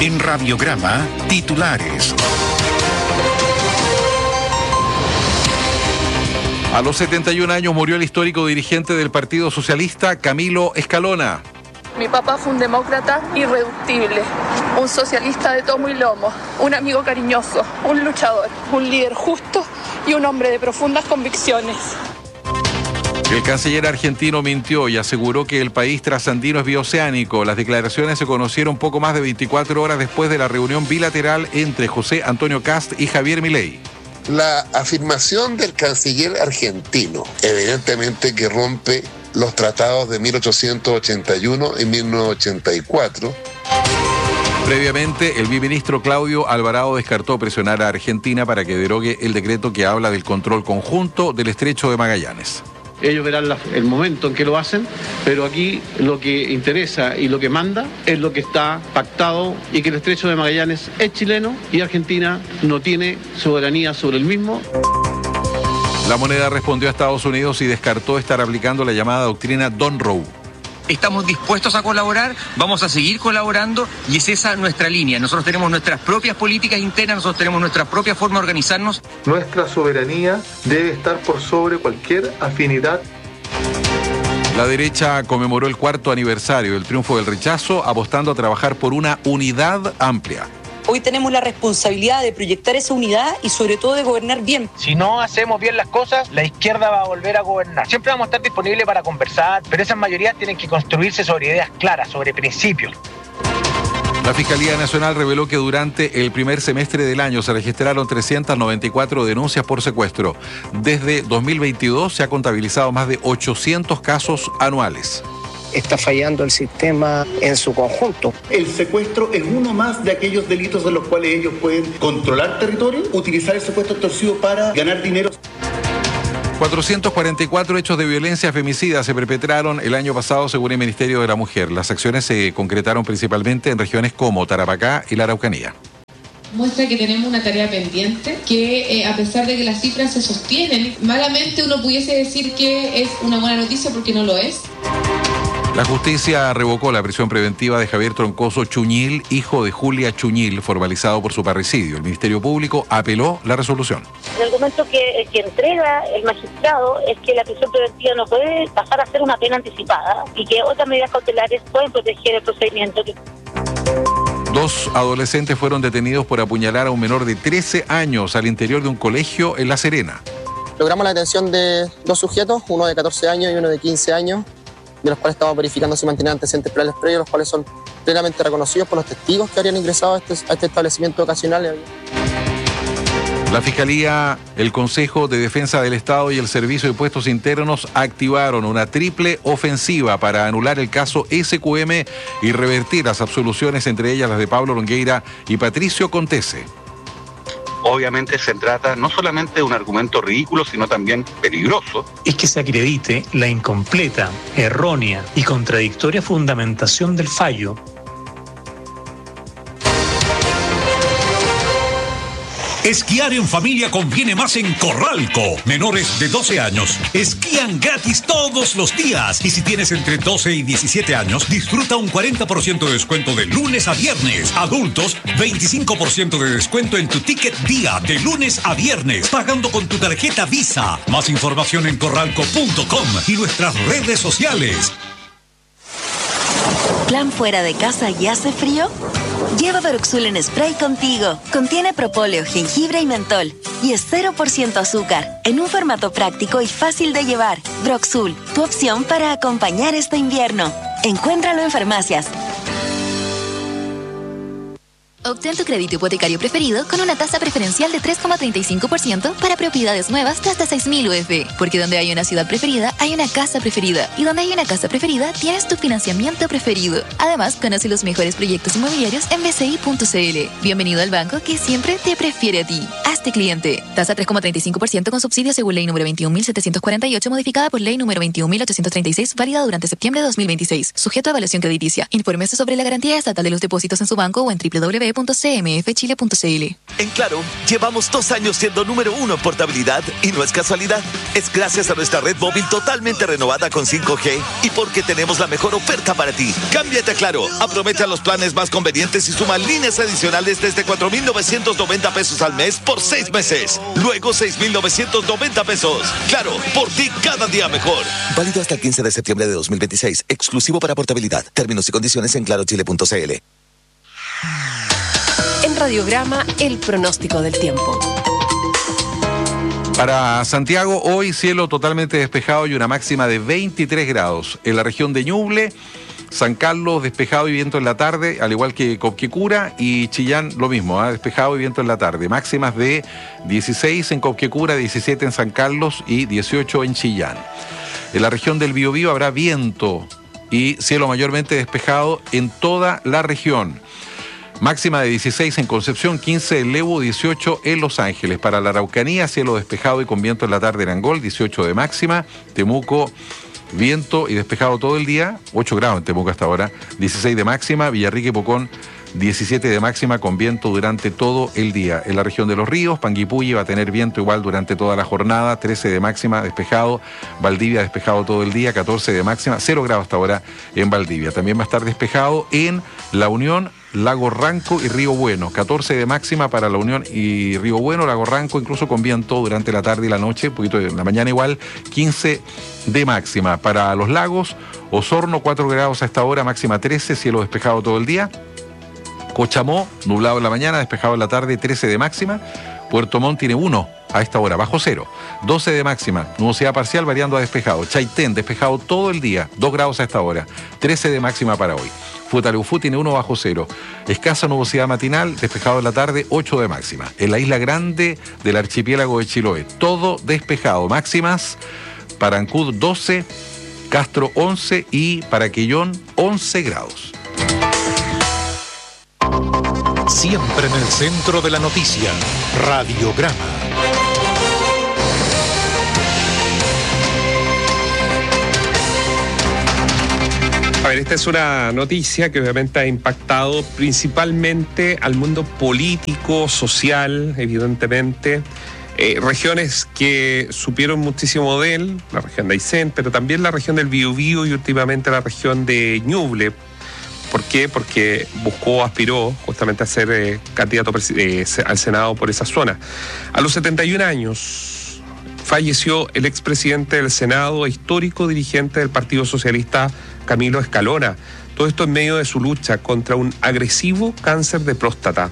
En Radiograma, titulares. A los 71 años murió el histórico dirigente del Partido Socialista, Camilo Escalona. Mi papá fue un demócrata irreductible, un socialista de tomo y lomo, un amigo cariñoso, un luchador, un líder justo y un hombre de profundas convicciones. El canciller argentino mintió y aseguró que el país trasandino es bioceánico. Las declaraciones se conocieron poco más de 24 horas después de la reunión bilateral entre José Antonio Kast y Javier Milei. La afirmación del canciller argentino, evidentemente que rompe los tratados de 1881 y 1984. Previamente, el viceministro Claudio Alvarado descartó presionar a Argentina para que derogue el decreto que habla del control conjunto del Estrecho de Magallanes. Ellos verán el momento en que lo hacen, pero aquí lo que interesa y lo que manda es lo que está pactado y que el Estrecho de Magallanes es chileno y Argentina no tiene soberanía sobre el mismo. La moneda respondió a Estados Unidos y descartó estar aplicando la llamada doctrina Don Roe. Estamos dispuestos a colaborar, vamos a seguir colaborando y es esa nuestra línea. Nosotros tenemos nuestras propias políticas internas, nosotros tenemos nuestra propia forma de organizarnos. Nuestra soberanía debe estar por sobre cualquier afinidad. La derecha conmemoró el 4º aniversario del triunfo del rechazo, apostando a trabajar por una unidad amplia. Hoy tenemos la responsabilidad de proyectar esa unidad y sobre todo de gobernar bien. Si no hacemos bien las cosas, la izquierda va a volver a gobernar. Siempre vamos a estar disponibles para conversar, pero esas mayorías tienen que construirse sobre ideas claras, sobre principios. La Fiscalía Nacional reveló que durante el primer semestre del año se registraron 394 denuncias por secuestro. Desde 2022 se ha contabilizado más de 800 casos anuales. Está fallando el sistema en su conjunto. El secuestro es uno más de aquellos delitos en los cuales ellos pueden controlar territorio, utilizar el secuestro extorsivo para ganar dinero. 444 hechos de violencia femicida se perpetraron el año pasado según el Ministerio de la Mujer. Las acciones se concretaron principalmente en regiones como Tarapacá y la Araucanía. Muestra que tenemos una tarea pendiente, que a pesar de que las cifras se sostienen, malamente uno pudiese decir que es una buena noticia porque no lo es. La justicia revocó la prisión preventiva de Javier Troncoso Chuñil, hijo de Julia Chuñil, formalizado por su parricidio. El Ministerio Público apeló la resolución. El argumento que entrega el magistrado es que la prisión preventiva no puede pasar a ser una pena anticipada y que otras medidas cautelares pueden proteger el procedimiento. 2 adolescentes fueron detenidos por apuñalar a un menor de 13 años al interior de un colegio en La Serena. Logramos la detención de 2 sujetos, uno de 14 años y uno de 15 años, de los cuales estamos verificando si mantienen antecedentes penales previos, los cuales son plenamente reconocidos por los testigos que habrían ingresado a este establecimiento ocasional. La Fiscalía, el Consejo de Defensa del Estado y el Servicio de Impuestos Internos activaron una triple ofensiva para anular el caso SQM y revertir las absoluciones, entre ellas las de Pablo Longueira y Patricio Contese. Obviamente se trata no solamente de un argumento ridículo, sino también peligroso. Es que se acredite la incompleta, errónea y contradictoria fundamentación del fallo. Esquiar en familia conviene más en Corralco. Menores de 12 años esquían gratis todos los días. Y si tienes entre 12 y 17 años, disfruta un 40% de descuento de lunes a viernes. Adultos, 25% de descuento en tu ticket día de lunes a viernes, pagando con tu tarjeta Visa. Más información en corralco.com y nuestras redes sociales. ¿Plan fuera de casa y hace frío? Lleva Broxul en spray contigo. Contiene propóleo, jengibre y mentol. Y es 0% azúcar, en un formato práctico y fácil de llevar. Broxul, tu opción para acompañar este invierno. Encuéntralo en farmacias. Obtén tu crédito hipotecario preferido con una tasa preferencial de 3,35% para propiedades nuevas de hasta 6.000 UF. Porque donde hay una ciudad preferida, hay una casa preferida. Y donde hay una casa preferida, tienes tu financiamiento preferido. Además, conoce los mejores proyectos inmobiliarios en bci.cl. Bienvenido al banco que siempre te prefiere a ti. Hazte cliente. Tasa 3,35% con subsidio según ley número 21.748, modificada por ley número 21.836, válida durante septiembre de 2026. Sujeto a evaluación crediticia. Infórmese sobre la garantía estatal de los depósitos en su banco o en www.bci.cl. www.cmfchile.cl. En Claro, llevamos 2 años siendo número 1 en portabilidad y no es casualidad. Es gracias a nuestra red móvil totalmente renovada con 5G y porque tenemos la mejor oferta para ti. Cámbiate a Claro, aprovecha los planes más convenientes y suma líneas adicionales desde 4,990 pesos al mes por 6 meses. Luego 6,990 pesos. Claro, por ti cada día mejor. Válido hasta el 15 de septiembre de 2026. Exclusivo para portabilidad. Términos y condiciones en clarochile.cl. En Radiograma, el pronóstico del tiempo. Para Santiago, hoy cielo totalmente despejado y una máxima de 23 grados. En la región de Ñuble, San Carlos despejado y viento en la tarde, al igual que Copquecura, y Chillán lo mismo, despejado y viento en la tarde. Máximas de 16 en Copquecura, 17 en San Carlos y 18 en Chillán. En la región del Biobío habrá viento y cielo mayormente despejado en toda la región. Máxima de 16 en Concepción, 15 en Lebu, 18 en Los Ángeles. Para la Araucanía, cielo despejado y con viento en la tarde en Angol, 18 de máxima. Temuco, viento y despejado todo el día, 8 grados en Temuco hasta ahora, 16 de máxima. Villarrica y Pucón, 17 de máxima con viento durante todo el día. En la región de Los Ríos, Panguipulli va a tener viento igual durante toda la jornada, 13 de máxima, despejado. Valdivia despejado todo el día, 14 de máxima, 0 grados hasta ahora en Valdivia. También va a estar despejado en La Unión, Lago Ranco y Río Bueno, 14 de máxima para La Unión y Río Bueno, Lago Ranco incluso con viento durante la tarde y la noche, un poquito en la mañana igual, 15 de máxima. Para los lagos, Osorno 4 grados a esta hora, máxima 13, cielo despejado todo el día. Cochamó, nublado en la mañana, despejado en la tarde, 13 de máxima. Puerto Montt tiene 1 a esta hora, bajo cero, 12 de máxima, nubosidad parcial variando a despejado. Chaitén, despejado todo el día, 2 grados a esta hora, 13 de máxima para hoy. Futaleufú tiene 1 bajo cero. Escasa nubosidad matinal, despejado en la tarde, 8 de máxima. En la isla grande del archipiélago de Chiloé, todo despejado. Máximas para Ancud 12, Castro 11 y para Quillón 11 grados. Siempre en el centro de la noticia, Radiograma. A ver, esta es una noticia que obviamente ha impactado principalmente al mundo político, social, evidentemente. Regiones que supieron muchísimo de él, la región de Aysén, pero también la región del Biobío y últimamente la región de Ñuble. ¿Por qué? Porque aspiró justamente a ser candidato al Senado por esa zona. A los 71 años falleció el expresidente del Senado e histórico dirigente del Partido Socialista, Camilo Escalona. Todo esto en medio de su lucha contra un agresivo cáncer de próstata.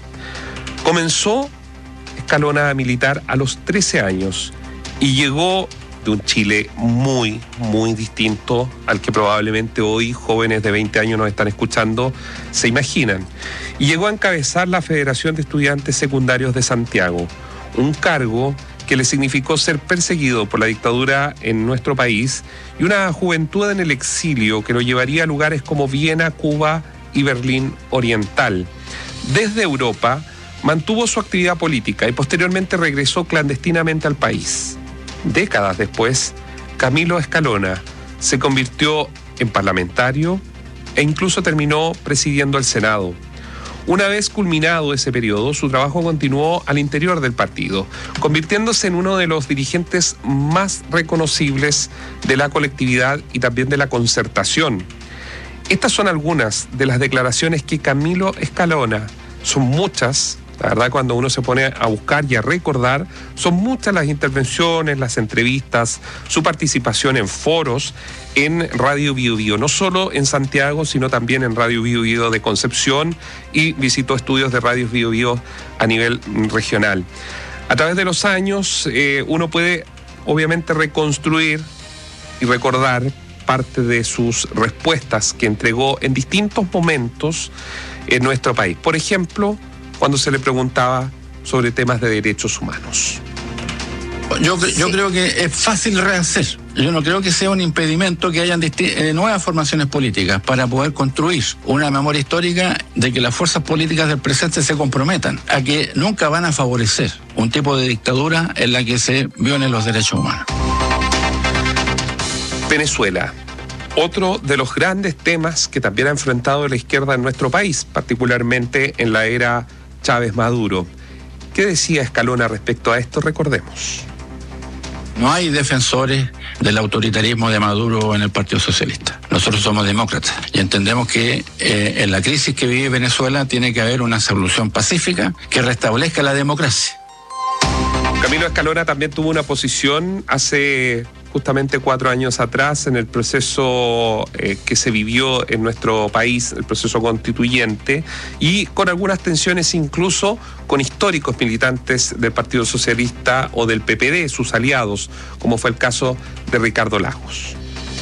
Comenzó Escalona a militar a los 13 años y llegó de un Chile muy, muy distinto al que probablemente hoy jóvenes de 20 años nos están escuchando se imaginan. Y llegó a encabezar la Federación de Estudiantes Secundarios de Santiago, un cargo que le significó ser perseguido por la dictadura en nuestro país y una juventud en el exilio que lo llevaría a lugares como Viena, Cuba y Berlín Oriental. Desde Europa mantuvo su actividad política y posteriormente regresó clandestinamente al país. Décadas después, Camilo Escalona se convirtió en parlamentario e incluso terminó presidiendo el Senado. Una vez culminado ese periodo, su trabajo continuó al interior del partido, convirtiéndose en uno de los dirigentes más reconocibles de la colectividad y también de la concertación. Estas son algunas de las declaraciones que Camilo Escalona, son muchas. La verdad, cuando uno se pone a buscar y a recordar, son muchas las intervenciones, las entrevistas, su participación en foros en Radio Biobío, no solo en Santiago, sino también en Radio Biobío de Concepción, y visitó estudios de Radio Biobío a nivel regional. A través de los años, uno puede obviamente reconstruir y recordar parte de sus respuestas que entregó en distintos momentos en nuestro país. Por ejemplo, cuando se le preguntaba sobre temas de derechos humanos. Yo creo que es fácil rehacer. Yo no creo que sea un impedimento que hayan nuevas formaciones políticas para poder construir una memoria histórica de que las fuerzas políticas del presente se comprometan a que nunca van a favorecer un tipo de dictadura en la que se violen los derechos humanos. Venezuela. Otro de los grandes temas que también ha enfrentado la izquierda en nuestro país, particularmente en la era Chávez Maduro. ¿Qué decía Escalona respecto a esto? Recordemos. No hay defensores del autoritarismo de Maduro en el Partido Socialista. Nosotros somos demócratas y entendemos que en la crisis que vive Venezuela tiene que haber una solución pacífica que restablezca la democracia. Camilo Escalona también tuvo una posición hace justamente 4 años atrás en el proceso que se vivió en nuestro país, el proceso constituyente, y con algunas tensiones incluso con históricos militantes del Partido Socialista o del PPD, sus aliados, como fue el caso de Ricardo Lagos.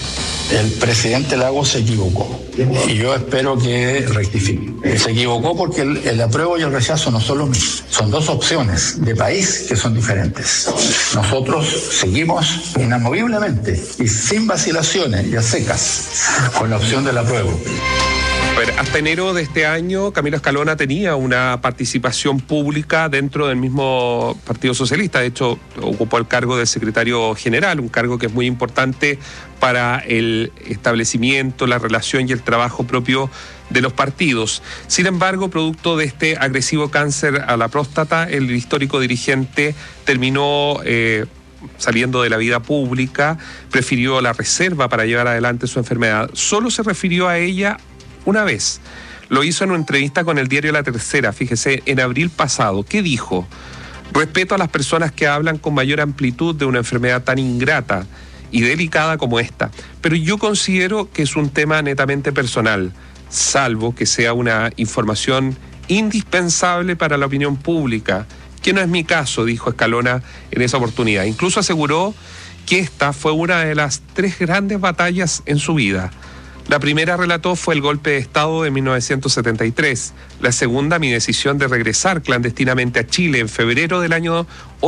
El presidente Lagos se equivocó y yo espero que rectifique. Se equivocó porque el apruebo y el rechazo no son los mismos. Son 2 opciones de país que son diferentes. Nosotros seguimos inamoviblemente y sin vacilaciones y a secas con la opción del apruebo. Hasta enero de este año, Camilo Escalona tenía una participación pública dentro del mismo Partido Socialista. De hecho, ocupó el cargo de secretario general, un cargo que es muy importante para el establecimiento, la relación y el trabajo propio de los partidos. Sin embargo, producto de este agresivo cáncer a la próstata, el histórico dirigente terminó saliendo de la vida pública, prefirió la reserva para llevar adelante su enfermedad. Solo se refirió a ella una vez. Lo hizo en una entrevista con el diario La Tercera, fíjese, en abril pasado. ¿Qué dijo? Respeto a las personas que hablan con mayor amplitud de una enfermedad tan ingrata y delicada como esta, pero yo considero que es un tema netamente personal, salvo que sea una información indispensable para la opinión pública, que no es mi caso, dijo Escalona en esa oportunidad. Incluso aseguró que esta fue una de las 3 grandes batallas en su vida. La primera, relató, fue el golpe de Estado de 1973. La segunda, mi decisión de regresar clandestinamente a Chile en febrero del año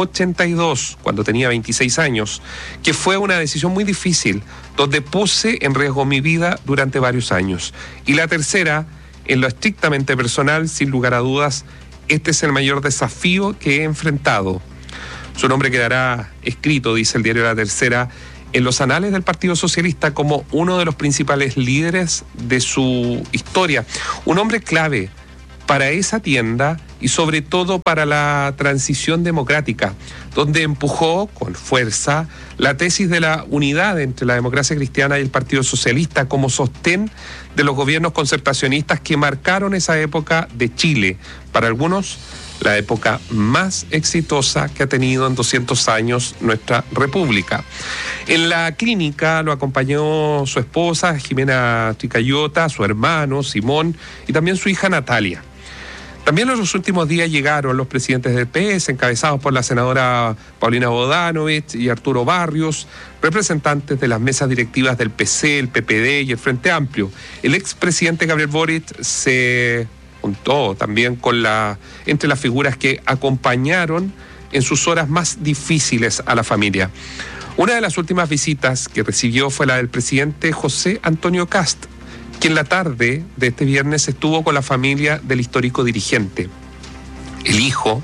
82, cuando tenía 26 años, que fue una decisión muy difícil, donde puse en riesgo mi vida durante varios años. Y la tercera, en lo estrictamente personal, sin lugar a dudas, este es el mayor desafío que he enfrentado. Su nombre quedará escrito, dice el diario La Tercera, en los anales del Partido Socialista como uno de los principales líderes de su historia. Un hombre clave para esa tienda y sobre todo para la transición democrática, donde empujó con fuerza la tesis de la unidad entre la democracia cristiana y el Partido Socialista como sostén de los gobiernos concertacionistas que marcaron esa época de Chile. Para algunos, la época más exitosa que ha tenido en 200 años nuestra república. En la clínica lo acompañó su esposa, Jimena Tricayota, su hermano, Simón, y también su hija Natalia. También en los últimos días llegaron los presidentes del PS, encabezados por la senadora Paulina Bodanovich y Arturo Barrios, representantes de las mesas directivas del PC, el PPD y el Frente Amplio. El expresidente Gabriel Boric se juntó también entre las figuras que acompañaron en sus horas más difíciles a la familia. Una de las últimas visitas que recibió fue la del presidente José Antonio Kast, quien la tarde de este viernes estuvo con la familia del histórico dirigente. El hijo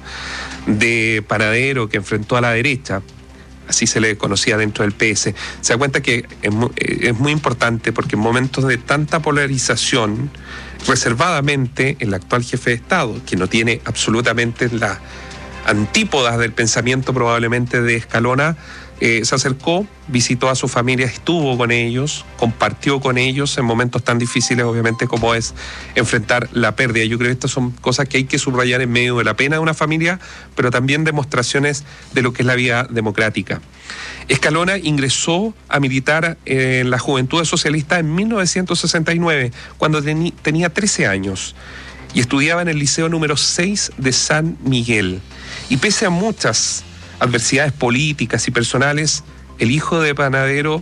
de panadero que enfrentó a la derecha, así se le conocía dentro del PS, se da cuenta que es muy importante porque en momentos de tanta polarización, reservadamente el actual jefe de Estado, que no tiene absolutamente las antípodas del pensamiento probablemente de Escalona, se acercó, visitó a su familia, estuvo con ellos, compartió con ellos en momentos tan difíciles obviamente como es enfrentar la pérdida. Yo creo que estas son cosas que hay que subrayar en medio de la pena de una familia, pero también demostraciones de lo que es la vida democrática. Escalona ingresó a militar en la Juventud Socialista en 1969, cuando tenía 13 años, y estudiaba en el Liceo número 6 de San Miguel. Y pese a muchas adversidades políticas y personales, el hijo de panadero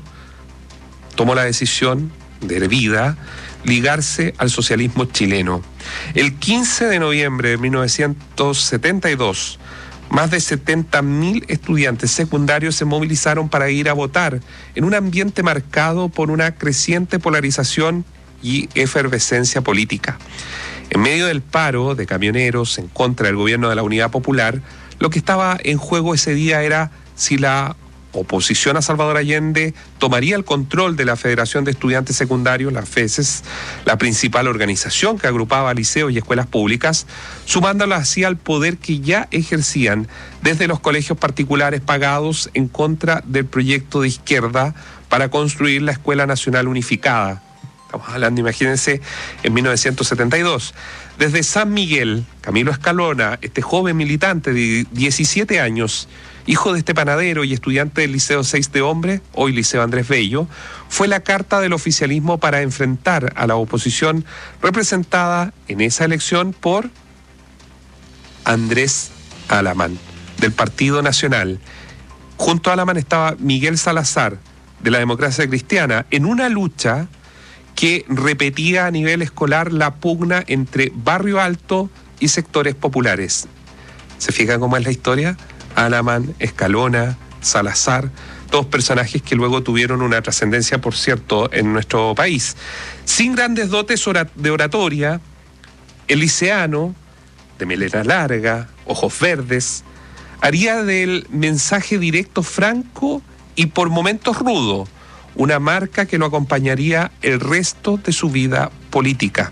tomó la decisión de vida ligarse al socialismo chileno. El 15 de noviembre de 1972, más de 70.000 estudiantes secundarios se movilizaron para ir a votar en un ambiente marcado por una creciente polarización y efervescencia política. En medio del paro de camioneros en contra del gobierno de la Unidad Popular, lo que estaba en juego ese día era si la oposición a Salvador Allende tomaría el control de la Federación de Estudiantes Secundarios, la FESES, la principal organización que agrupaba liceos y escuelas públicas, sumándolas así al poder que ya ejercían desde los colegios particulares pagados en contra del proyecto de izquierda para construir la Escuela Nacional Unificada. Estamos hablando, imagínense, en 1972. Desde San Miguel, Camilo Escalona, este joven militante de 17 años, hijo de este panadero y estudiante del Liceo 6 de Hombres, hoy Liceo Andrés Bello, fue la carta del oficialismo para enfrentar a la oposición representada en esa elección por Andrés Alamán, del Partido Nacional. Junto a Alamán estaba Miguel Salazar, de la Democracia Cristiana, en una lucha que repetía a nivel escolar la pugna entre Barrio Alto y sectores populares. ¿Se fijan cómo es la historia? Alamán, Escalona, Salazar, todos personajes que luego tuvieron una trascendencia, por cierto, en nuestro país. Sin grandes dotes de oratoria, el liceano, de melena larga, ojos verdes, haría del mensaje directo franco y por momentos rudo, una marca que lo acompañaría el resto de su vida política.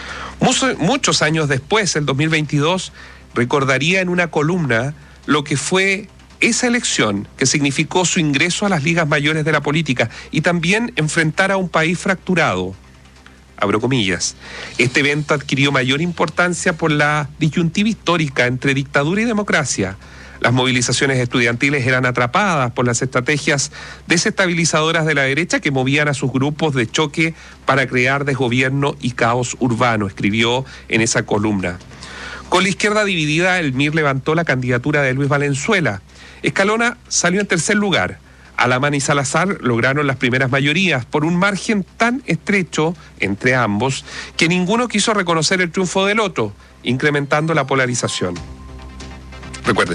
Muchos años después, el 2022, recordaría en una columna lo que fue esa elección que significó su ingreso a las ligas mayores de la política y también enfrentar a un país fracturado. Abro comillas. Este evento adquirió mayor importancia por la disyuntiva histórica entre dictadura y democracia. Las movilizaciones estudiantiles eran atrapadas por las estrategias desestabilizadoras de la derecha que movían a sus grupos de choque para crear desgobierno y caos urbano, escribió en esa columna. Con la izquierda dividida, el MIR levantó la candidatura de Luis Valenzuela. Escalona salió en tercer lugar. Alamán y Salazar lograron las primeras mayorías por un margen tan estrecho entre ambos que ninguno quiso reconocer el triunfo del otro, incrementando la polarización. Recuerden,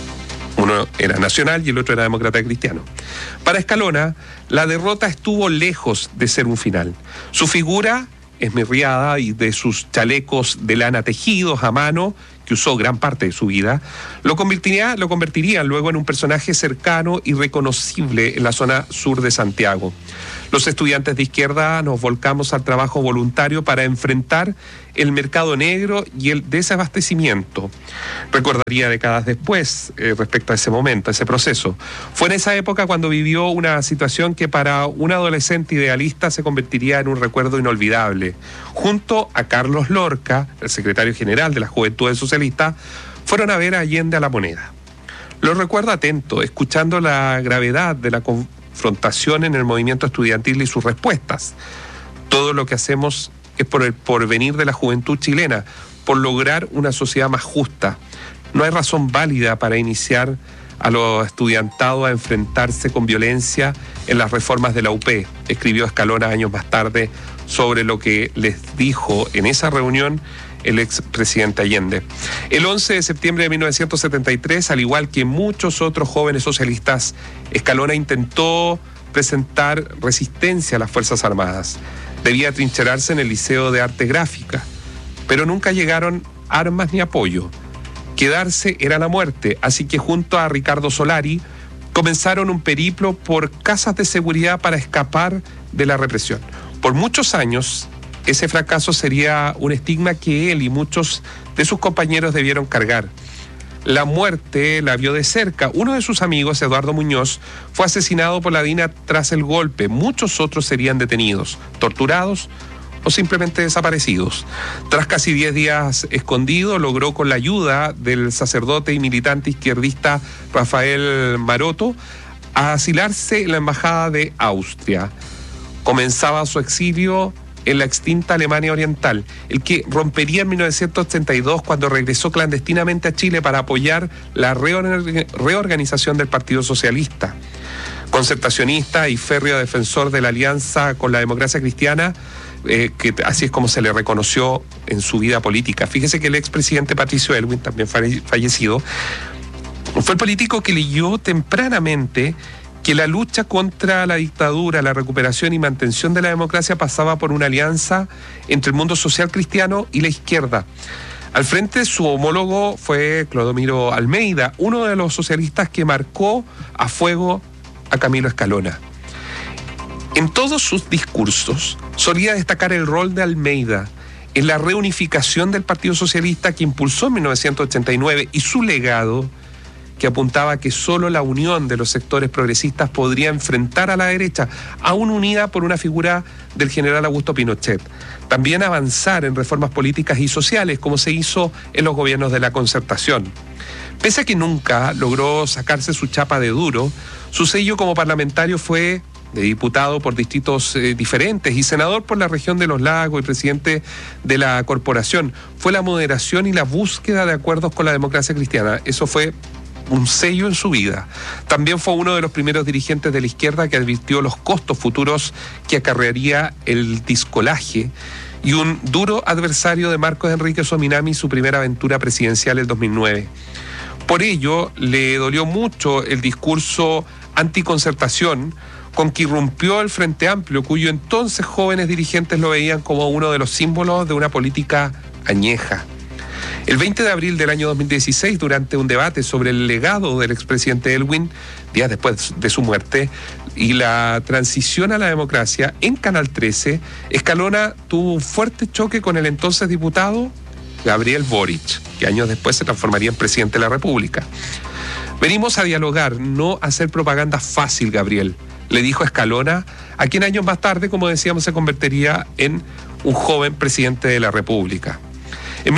uno era nacional y el otro era demócrata cristiano. Para Escalona, la derrota estuvo lejos de ser un final. Su figura esmirriada y de sus chalecos de lana tejidos a mano, que usó gran parte de su vida, lo convertiría luego en un personaje cercano y reconocible en la zona sur de Santiago. Los estudiantes de izquierda nos volcamos al trabajo voluntario para enfrentar el mercado negro y el desabastecimiento. Recordaría décadas después respecto a ese momento, a ese proceso. Fue en esa época cuando vivió una situación que para un adolescente idealista se convertiría en un recuerdo inolvidable. Junto a Carlos Lorca, el secretario general de la Juventudes Socialistas, fueron a ver a Allende a la Moneda. Lo recuerdo atento, escuchando la gravedad de la confrontación en el movimiento estudiantil y sus respuestas. Todo lo que hacemos es por el porvenir de la juventud chilena, por lograr una sociedad más justa. No hay razón válida para iniciar a los estudiantados a enfrentarse con violencia en las reformas de la UP, escribió Escalona años más tarde sobre lo que les dijo en esa reunión el expresidente Allende. El 11 de septiembre de 1973, al igual que muchos otros jóvenes socialistas, Escalona intentó presentar resistencia a las Fuerzas Armadas. Debía trincherarse en el Liceo de Arte Gráfica, pero nunca llegaron armas ni apoyo. Quedarse era la muerte, así que junto a Ricardo Solari comenzaron un periplo por casas de seguridad para escapar de la represión. Por muchos años, ese fracaso sería un estigma que él y muchos de sus compañeros debieron cargar. La muerte la vio de cerca. Uno de sus amigos, Eduardo Muñoz, fue asesinado por la DINA tras el golpe. Muchos otros serían detenidos, torturados o simplemente desaparecidos. Tras casi 10 días escondido, logró con la ayuda del sacerdote y militante izquierdista Rafael Maroto asilarse en la embajada de Austria. Comenzaba su exilio en la extinta Alemania Oriental, el que rompería en 1982 cuando regresó clandestinamente a Chile para apoyar la reorganización del Partido Socialista. Concertacionista y férreo defensor de la alianza con la democracia cristiana, que así es como se le reconoció en su vida política. Fíjese que el expresidente Patricio Aylwin, también fallecido, fue el político que leyó tempranamente que la lucha contra la dictadura, la recuperación y mantención de la democracia pasaba por una alianza entre el mundo social cristiano y la izquierda. Al frente, su homólogo fue Clodomiro Almeida, uno de los socialistas que marcó a fuego a Camilo Escalona. En todos sus discursos solía destacar el rol de Almeida en la reunificación del Partido Socialista que impulsó en 1989 y su legado que apuntaba que solo la unión de los sectores progresistas podría enfrentar a la derecha, aún unida por una figura del general Augusto Pinochet. También avanzar en reformas políticas y sociales, como se hizo en los gobiernos de la Concertación. Pese a que nunca logró sacarse su chapa de duro, su sello como parlamentario fue de diputado por distritos diferentes y senador por la región de los Lagos y presidente de la corporación. Fue la moderación y la búsqueda de acuerdos con la democracia cristiana. Eso fue un sello en su vida. También fue uno de los primeros dirigentes de la izquierda que advirtió los costos futuros que acarrearía el discolaje y un duro adversario de Marcos Enrique Sominami su primera aventura presidencial en 2009. Por ello, le dolió mucho el discurso anticoncertación con que irrumpió el Frente Amplio, cuyo entonces jóvenes dirigentes lo veían como uno de los símbolos de una política añeja. El 20 de abril del año 2016, durante un debate sobre el legado del expresidente Elwin, días después de su muerte, y la transición a la democracia, en Canal 13, Escalona tuvo un fuerte choque con el entonces diputado Gabriel Boric, que años después se transformaría en presidente de la República. Venimos a dialogar, no a hacer propaganda fácil, Gabriel, le dijo Escalona, a quien años más tarde, como decíamos, se convertiría en un joven presidente de la República. En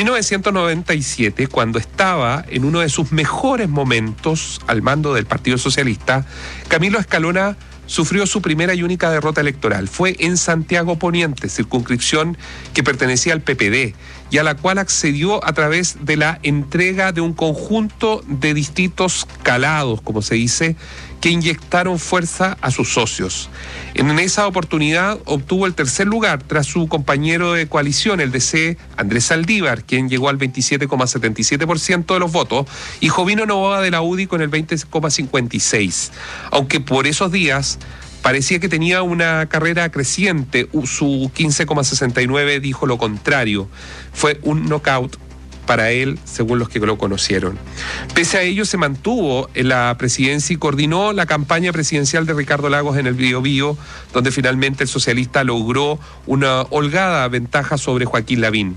1997, cuando estaba en uno de sus mejores momentos al mando del Partido Socialista, Camilo Escalona sufrió su primera y única derrota electoral. Fue en Santiago Poniente, circunscripción que pertenecía al PPD y a la cual accedió a través de la entrega de un conjunto de distritos calados, como se dice, que inyectaron fuerza a sus socios. En esa oportunidad obtuvo el tercer lugar tras su compañero de coalición, el DC Andrés Saldívar, quien llegó al 27,77% de los votos, y Jovino Novoa de la UDI con el 20,56%. Aunque por esos días parecía que tenía una carrera creciente, su 15,69% dijo lo contrario. Fue un knockout para él, según los que lo conocieron. Pese a ello, se mantuvo en la presidencia y coordinó la campaña presidencial de Ricardo Lagos en el Biobío, donde finalmente el socialista logró una holgada ventaja sobre Joaquín Lavín.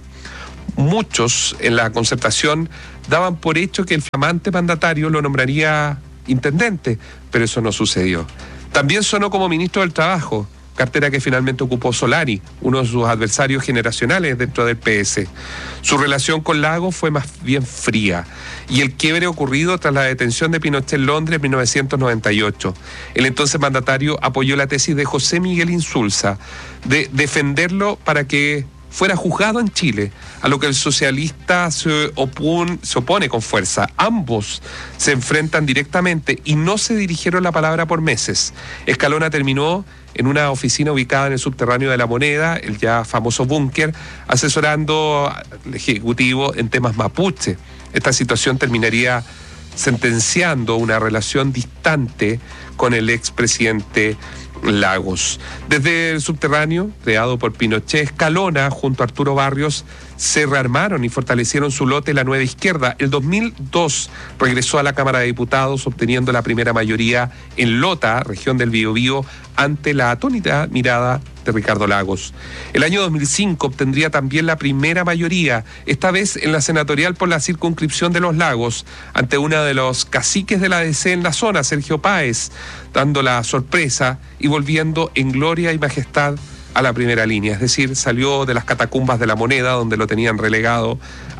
Muchos en la Concertación daban por hecho que el flamante mandatario lo nombraría intendente, pero eso no sucedió. También sonó como ministro del Trabajo, cartera que finalmente ocupó Solari, uno de sus adversarios generacionales dentro del PS. Su relación con Lagos fue más bien fría, y el quiebre ocurrido tras la detención de Pinochet en Londres en 1998. El entonces mandatario apoyó la tesis de José Miguel Insulza de defenderlo para que fuera juzgado en Chile, a lo que el socialista se opone con fuerza. Ambos se enfrentan directamente y no se dirigieron la palabra por meses. Escalona terminó en una oficina ubicada en el subterráneo de La Moneda, el ya famoso búnker, asesorando al Ejecutivo en temas mapuche. Esta situación terminaría sentenciando una relación distante con el expresidente Lagos. Desde el subterráneo, creado por Pinochet, Escalona, junto a Arturo Barrios, se rearmaron y fortalecieron su lote La Nueva Izquierda. El 2002 regresó a la Cámara de Diputados, obteniendo la primera mayoría en Lota, región del Biobío, ante la atónita mirada de Ricardo Lagos. El año 2005 obtendría también la primera mayoría, esta vez en la senatorial por la circunscripción de Los Lagos, ante uno de los caciques de la DC en la zona, Sergio Páez, dando la sorpresa y volviendo en gloria y majestad a la primera línea, es decir, salió de las catacumbas de La Moneda, donde lo tenían relegado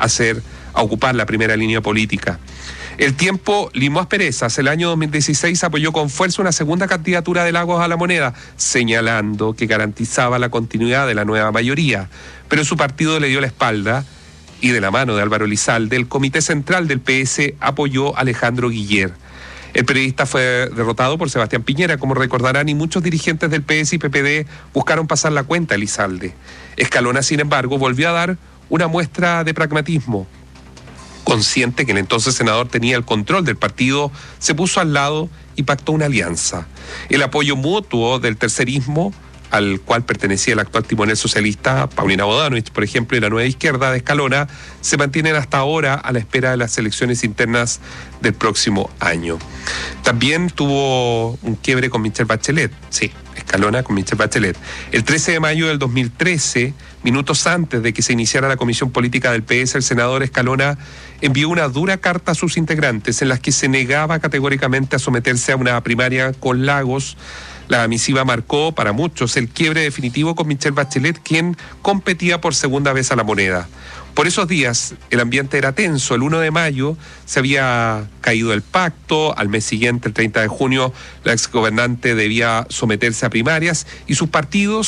a ocupar la primera línea política. El tiempo limó asperezas. El año 2016 apoyó con fuerza una segunda candidatura de Lagos a La Moneda, señalando que garantizaba la continuidad de la nueva mayoría. Pero su partido le dio la espalda y, de la mano de Álvaro Elizalde, el Comité Central del PS apoyó a Alejandro Guiller. El periodista fue derrotado por Sebastián Piñera, como recordarán, y muchos dirigentes del PS y PPD buscaron pasar la cuenta a Elizalde. Escalona, sin embargo, volvió a dar una muestra de pragmatismo. Consciente que el entonces senador tenía el control del partido, se puso al lado y pactó una alianza. El apoyo mutuo del tercerismo al cual pertenecía el actual timonel socialista Paulina Bodanovich, por ejemplo, y la Nueva Izquierda de Escalona, se mantienen hasta ahora a la espera de las elecciones internas del próximo año. También tuvo un quiebre con Michelle Bachelet, sí, Escalona con Michelle Bachelet. El 13 de mayo del 2013, minutos antes de que se iniciara la comisión política del PS, el senador Escalona envió una dura carta a sus integrantes en las que se negaba categóricamente a someterse a una primaria con Lagos. La misiva marcó para muchos el quiebre definitivo con Michelle Bachelet, quien competía por segunda vez a la moneda. Por esos días el ambiente era tenso. El 1 de mayo se había caído el pacto, al mes siguiente, el 30 de junio, la exgobernante debía someterse a primarias y su partido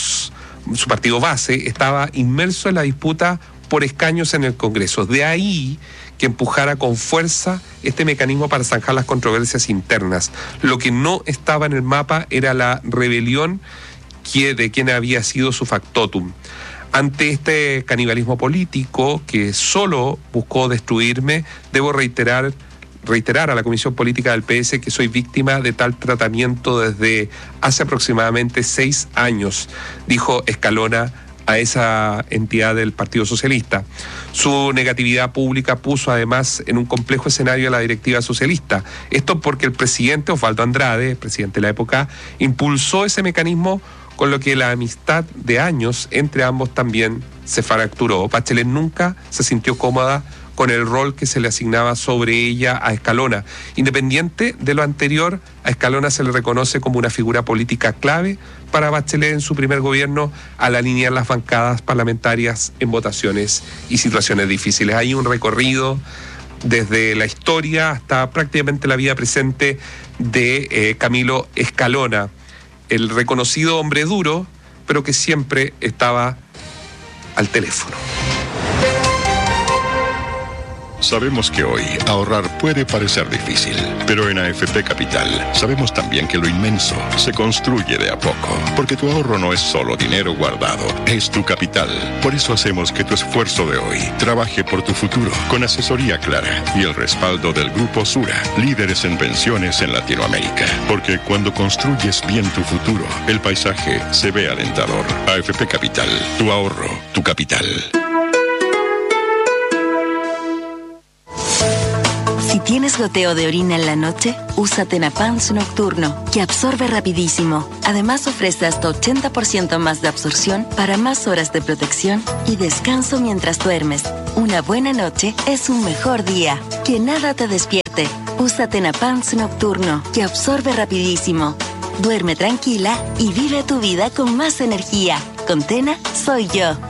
base estaba inmerso en la disputa por escaños en el Congreso. De ahí que empujara con fuerza este mecanismo para zanjar las controversias internas. Lo que no estaba en el mapa era la rebelión de quien había sido su factotum. Ante este canibalismo político que solo buscó destruirme, debo reiterar a la Comisión Política del PS que soy víctima de tal tratamiento desde hace aproximadamente 6 años, dijo Escalona a esa entidad del Partido Socialista. Su negatividad pública puso además en un complejo escenario a la directiva socialista. Esto porque el presidente Osvaldo Andrade, presidente de la época, impulsó ese mecanismo, con lo que la amistad de años entre ambos también se fracturó. Bachelet nunca se sintió cómoda con el rol que se le asignaba sobre ella a Escalona. Independiente de lo anterior, a Escalona se le reconoce como una figura política clave para Bachelet en su primer gobierno al alinear las bancadas parlamentarias en votaciones y situaciones difíciles. Hay un recorrido desde la historia hasta prácticamente la vida presente de Camilo Escalona, el reconocido hombre duro, pero que siempre estaba al teléfono. Sabemos que hoy ahorrar puede parecer difícil, pero en AFP Capital sabemos también que lo inmenso se construye de a poco, porque tu ahorro no es solo dinero guardado, es tu capital. Por eso hacemos que tu esfuerzo de hoy trabaje por tu futuro, con asesoría clara y el respaldo del Grupo Sura, líderes en pensiones en Latinoamérica. Porque cuando construyes bien tu futuro, el paisaje se ve alentador. AFP Capital, tu ahorro, tu capital. Si tienes goteo de orina en la noche, usa Tenapans Nocturno, que absorbe rapidísimo. Además ofrece hasta 80% más de absorción para más horas de protección y descanso mientras duermes. Una buena noche es un mejor día. Que nada te despierte. Usa Tenapans Nocturno, que absorbe rapidísimo. Duerme tranquila y vive tu vida con más energía. Con Tena, soy yo.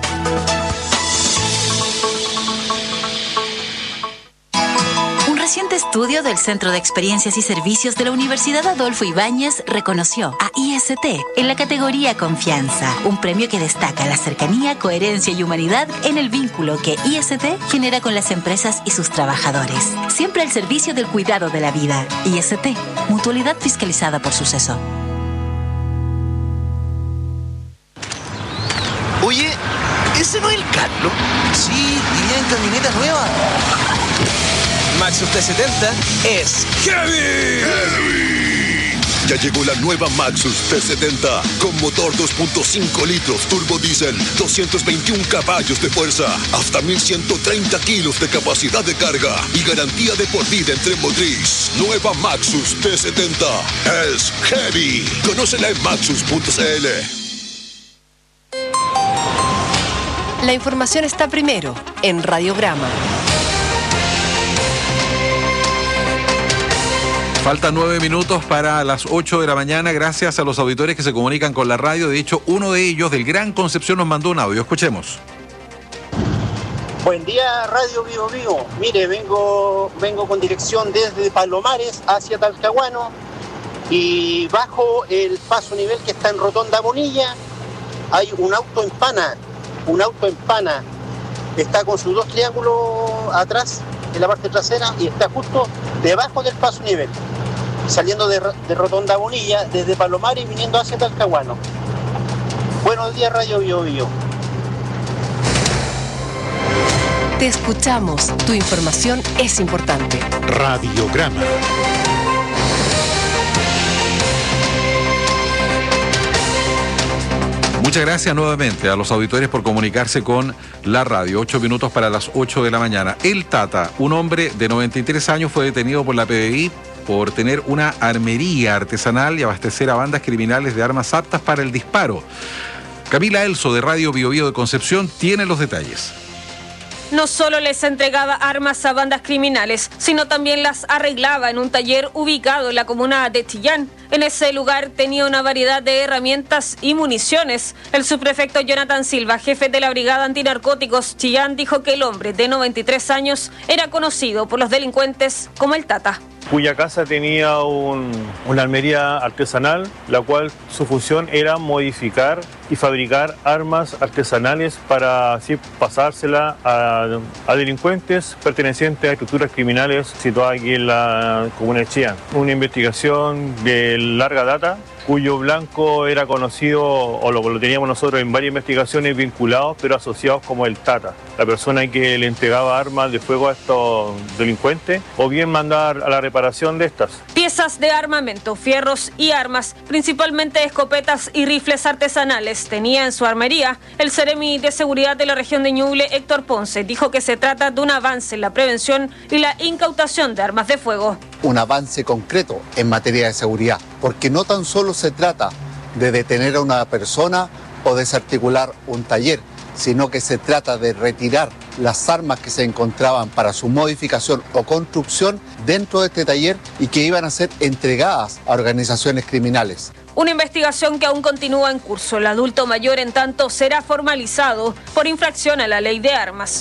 Un reciente estudio del Centro de Experiencias y Servicios de la Universidad Adolfo Ibáñez reconoció a IST en la categoría Confianza, un premio que destaca la cercanía, coherencia y humanidad en el vínculo que IST genera con las empresas y sus trabajadores. Siempre al servicio del cuidado de la vida. IST, mutualidad fiscalizada por Suceso. Oye, ¿ese no es el Carlos? Sí, iría en camioneta nueva. Maxus T70 es heavy. Ya llegó la nueva Maxus T70 con motor 2.5 litros turbo diésel, 221 caballos de fuerza, hasta 1130 kilos de capacidad de carga y garantía de por vida en tren motriz. Nueva Maxus T70 es heavy. Conócela en maxus.cl. La información está primero en Radiograma. Faltan 9 minutos para las 8 de la mañana, gracias a los auditores que se comunican con la radio. De hecho, uno de ellos, del Gran Concepción, nos mandó un audio. Escuchemos. Buen día, Radio Vivo Vivo. Mire, vengo con dirección desde Palomares hacia Talcahuano y bajo el paso nivel que está en Rotonda Bonilla hay un auto en pana, está con sus 2 triángulos atrás en la parte trasera y está justo debajo del paso nivel, saliendo de Rotonda Bonilla desde Palomares y viniendo hacia Talcahuano. Buenos días, Radio Bio Bio. Te escuchamos, tu información es importante. Radiograma. Muchas gracias nuevamente a los auditores por comunicarse con la radio. 8 minutos para las 8 de la mañana. El Tata, un hombre de 93 años, fue detenido por la PDI por tener una armería artesanal y abastecer a bandas criminales de armas aptas para el disparo. Camila Elso, de Radio Bio Bio de Concepción, tiene los detalles. No solo les entregaba armas a bandas criminales, sino también las arreglaba en un taller ubicado en la comuna de Chillán. En ese lugar tenía una variedad de herramientas y municiones. El subprefecto Jonathan Silva, jefe de la Brigada Antinarcóticos Chillán, dijo que el hombre de 93 años era conocido por los delincuentes como el Tata. Cuya casa tenía una armería artesanal, la cual su función era modificar y fabricar armas artesanales para así pasársela a delincuentes pertenecientes a estructuras criminales situadas aquí en la comuna de Chillán. Una investigación de larga data, cuyo blanco era conocido, o lo teníamos nosotros en varias investigaciones vinculados, pero asociados como el Tata, la persona que le entregaba armas de fuego a estos delincuentes, o bien mandar a la reparación de estas. Piezas de armamento, fierros y armas, principalmente escopetas y rifles artesanales, tenía en su armería. El seremi de seguridad de la región de Ñuble, Héctor Ponce, dijo que se trata de un avance en la prevención y la incautación de armas de fuego. Un avance concreto en materia de seguridad, porque no tan solo se trata de detener a una persona o desarticular un taller, sino que se trata de retirar las armas que se encontraban para su modificación o construcción dentro de este taller y que iban a ser entregadas a organizaciones criminales. Una investigación que aún continúa en curso. El adulto mayor, en tanto, será formalizado por infracción a la ley de armas.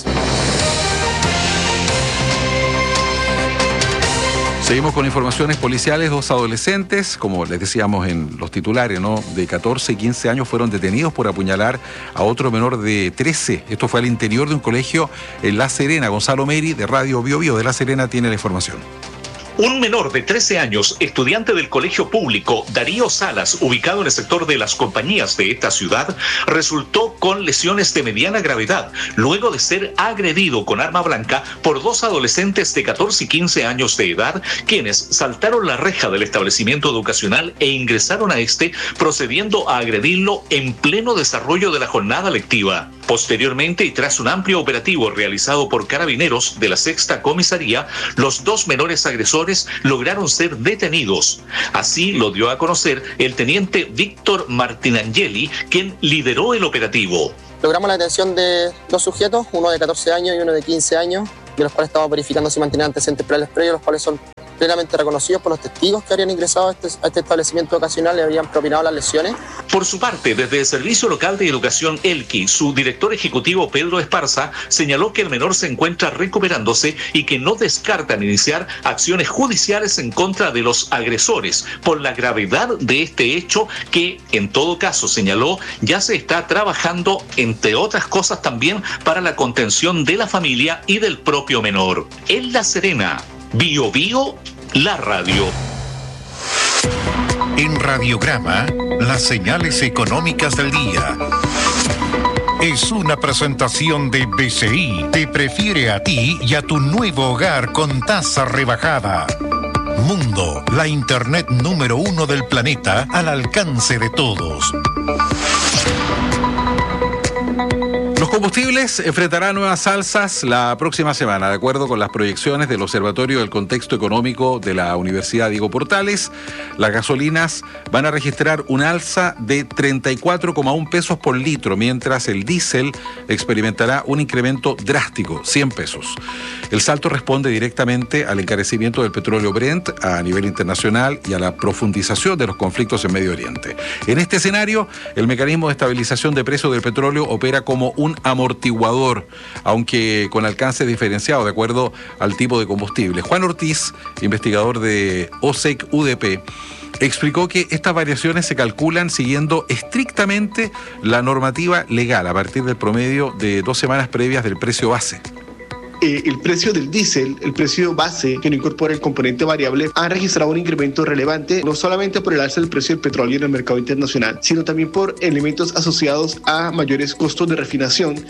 Seguimos con informaciones policiales. 2 adolescentes, como les decíamos en los titulares, ¿no?, de 14 y 15 años fueron detenidos por apuñalar a otro menor de 13. Esto fue al interior de un colegio en La Serena. Gonzalo Meri, de Radio Bio Bio de La Serena, tiene la información. Un menor de 13 años, estudiante del colegio público Darío Salas, ubicado en el sector de Las Compañías de esta ciudad, resultó con lesiones de mediana gravedad, luego de ser agredido con arma blanca por 2 adolescentes de 14 y 15 años de edad, quienes saltaron la reja del establecimiento educacional e ingresaron a este, procediendo a agredirlo en pleno desarrollo de la jornada lectiva. Posteriormente, y tras un amplio operativo realizado por carabineros de la 6ª Comisaría, los 2 menores agresores lograron ser detenidos. Así lo dio a conocer el teniente Víctor Martinangeli, quien lideró el operativo. Logramos la detención de 2 sujetos, uno de 14 años y uno de 15 años, de los cuales estamos verificando si mantienen antecedentes penales previos, los cuales son plenamente reconocidos por los testigos que habrían ingresado a este establecimiento ocasional y habrían propinado las lesiones. Por su parte, desde el Servicio Local de Educación ELQUI, su director ejecutivo Pedro Esparza señaló que el menor se encuentra recuperándose y que no descartan iniciar acciones judiciales en contra de los agresores por la gravedad de este hecho que, en todo caso, señaló, ya se está trabajando, entre otras cosas también, para la contención de la familia y del propio menor. En La Serena, Bio Bio, la radio. En Radiograma, las señales económicas del día. Es una presentación de BCI. Te prefiere a ti y a tu nuevo hogar con tasa rebajada. Mundo, la internet número 1 del planeta al alcance de todos. Los combustibles enfrentarán nuevas alzas la próxima semana, de acuerdo con las proyecciones del Observatorio del Contexto Económico de la Universidad Diego Portales. Las gasolinas van a registrar un alza de 34,1 pesos por litro, mientras el diésel experimentará un incremento drástico, 100 pesos. El salto responde directamente al encarecimiento del petróleo Brent a nivel internacional y a la profundización de los conflictos en Medio Oriente. En este escenario, el mecanismo de estabilización de precios del petróleo opera como un amortiguador, aunque con alcance diferenciado de acuerdo al tipo de combustible. Juan Ortiz, investigador de OSEC UDP, explicó que estas variaciones se calculan siguiendo estrictamente la normativa legal a partir del promedio de 2 semanas previas del precio base. El precio del diésel, el precio base que no incorpora el componente variable, ha registrado un incremento relevante, no solamente por el alza del precio del petróleo en el mercado internacional, sino también por elementos asociados a mayores costos de refinación.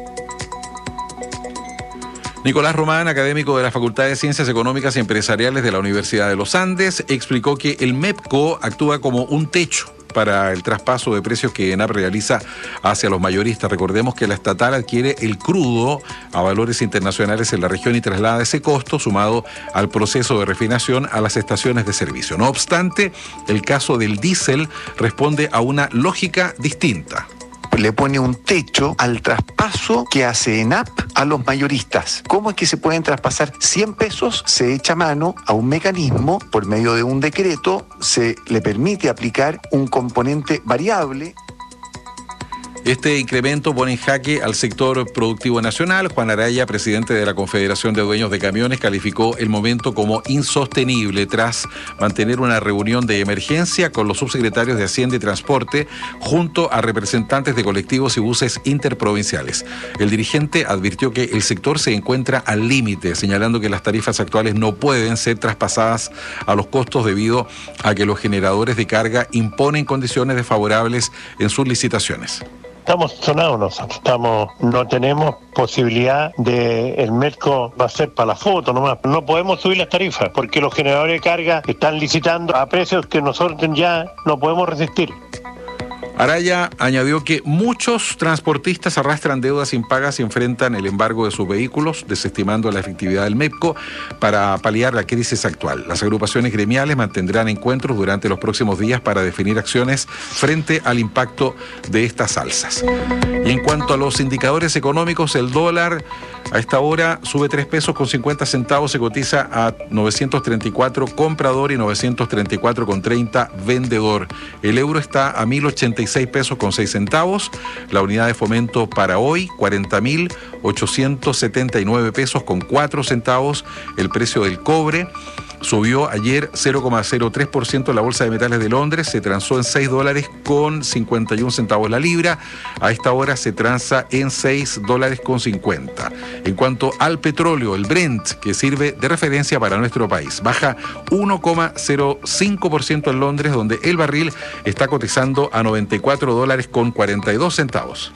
Nicolás Román, académico de la Facultad de Ciencias Económicas y Empresariales de la Universidad de los Andes, explicó que el MEPCO actúa como un techo para el traspaso de precios que ENAP realiza hacia los mayoristas. Recordemos que la estatal adquiere el crudo a valores internacionales en la región y traslada ese costo sumado al proceso de refinación a las estaciones de servicio. No obstante, el caso del diésel responde a una lógica distinta. Le pone un techo al traspaso que hace ENAP a los mayoristas. ¿Cómo es que se pueden traspasar 100 pesos? Se echa mano a un mecanismo, por medio de un decreto, se le permite aplicar un componente variable. Este incremento pone en jaque al sector productivo nacional. Juan Araya, presidente de la Confederación de Dueños de Camiones, calificó el momento como insostenible tras mantener una reunión de emergencia con los subsecretarios de Hacienda y Transporte junto a representantes de colectivos y buses interprovinciales. El dirigente advirtió que el sector se encuentra al límite, señalando que las tarifas actuales no pueden ser traspasadas a los costos debido a que los generadores de carga imponen condiciones desfavorables en sus licitaciones. Estamos sonados nosotros, no tenemos posibilidad de, el Merco va a ser para la foto nomás, no podemos subir las tarifas porque los generadores de carga están licitando a precios que nosotros ya no podemos resistir. Araya añadió que muchos transportistas arrastran deudas impagas y enfrentan el embargo de sus vehículos, desestimando la efectividad del MEPCO para paliar la crisis actual. Las agrupaciones gremiales mantendrán encuentros durante los próximos días para definir acciones frente al impacto de estas alzas. Y en cuanto a los indicadores económicos, el dólar a esta hora sube 3 pesos con 50 centavos, se cotiza a 934 comprador y 934,30 vendedor. El euro está a 1.086 pesos con 6 centavos. La unidad de fomento para hoy, 40.879 pesos con 4 centavos. El precio del cobre subió ayer 0,03% en la Bolsa de Metales de Londres, se transó en $6 con 51 centavos la libra. A esta hora se transa en $6 con 50. En cuanto al petróleo, el Brent, que sirve de referencia para nuestro país, baja 1,05% en Londres, donde el barril está cotizando a $94 con 42 centavos.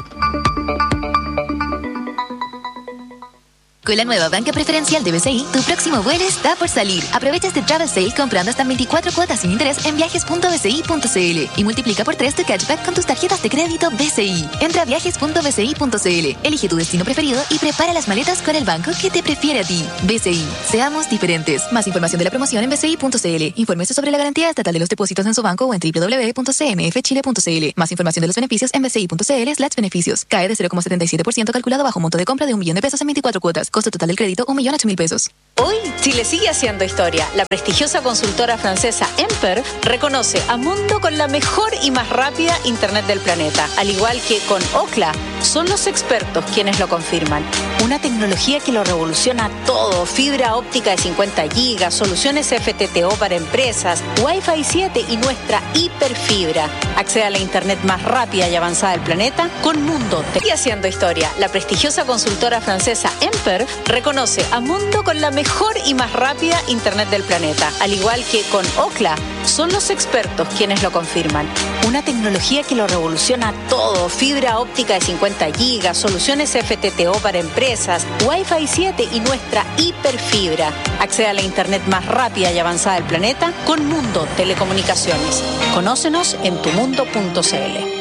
Con la nueva banca preferencial de BCI, tu próximo vuelo está por salir. Aprovecha este travel sale comprando hasta 24 cuotas sin interés en viajes.bci.cl y multiplica por 3 tu cashback con tus tarjetas de crédito BCI. Entra a viajes.bci.cl, elige tu destino preferido y prepara las maletas con el banco que te prefiere a ti. BCI, seamos diferentes. Más información de la promoción en bci.cl. Infórmese sobre la garantía estatal de los depósitos en su banco o en www.cmfchile.cl. Más información de los beneficios en bci.cl/beneficios. Cae de 0,77% calculado bajo monto de compra de $1.000.000 en 24 cuotas. Costo total del crédito, 1.008.000 pesos. Hoy, Chile sigue haciendo historia. La prestigiosa consultora francesa Emper reconoce a Mundo con la mejor y más rápida Internet del planeta. Al igual que con Ookla, son los expertos quienes lo confirman. Una tecnología que lo revoluciona todo. Fibra óptica de 50 gigas, soluciones FTTO para empresas, Wi-Fi 7 y nuestra hiperfibra. Accede a la Internet más rápida y avanzada del planeta con Mundo. Sigue haciendo historia. La prestigiosa consultora francesa Emper reconoce a Mundo con la mejor y más rápida Internet del planeta. Al igual que con Ookla, son los expertos quienes lo confirman. Una tecnología que lo revoluciona todo. Fibra óptica de 50 gigas, soluciones FTTO para empresas, Wi-Fi 7 y nuestra hiperfibra. Accede a la Internet más rápida y avanzada del planeta con Mundo Telecomunicaciones. Conócenos en tumundo.cl.